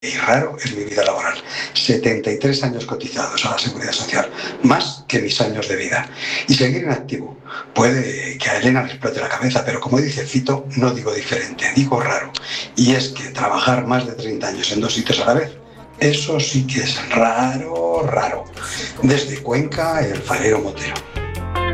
y raro es mi vida laboral. 73 años cotizados a la Seguridad Social, más que mis años de vida. Y seguir en activo. Puede que a Elena le explote la cabeza, pero como dice Fito, no digo diferente, digo raro. Y es que trabajar más de 30 años en 2 sitios a la vez, eso sí que es raro, raro. Desde Cuenca, el farero Motero.